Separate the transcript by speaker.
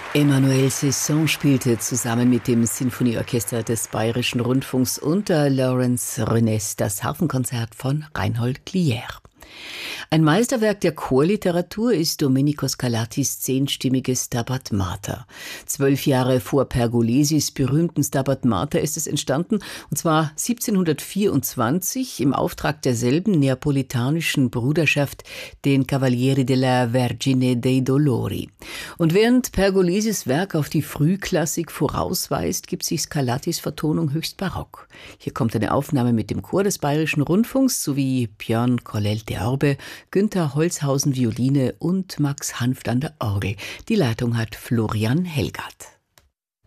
Speaker 1: Emmanuel Cesson spielte zusammen mit dem Sinfonieorchester des Bayerischen Rundfunks unter Lawrence Renes das Harfenkonzert von Reinhold Glier. Ein Meisterwerk der Chorliteratur ist Domenico Scarlattis 10-stimmiges Stabat Mater. 12 Jahre vor Pergolesis berühmten Stabat Mater ist es entstanden, und zwar 1724 im Auftrag derselben neapolitanischen Bruderschaft, den Cavalieri della Vergine dei Dolori. Und während Pergolesis Werk auf die Frühklassik vorausweist, gibt sich Scarlattis Vertonung höchst barock. Hier kommt eine Aufnahme mit dem Chor des Bayerischen Rundfunks sowie Björn Colel-Theorbe, Günther Holzhausen Violine und Max Hanft an der Orgel. Die Leitung hat Florian Helgard.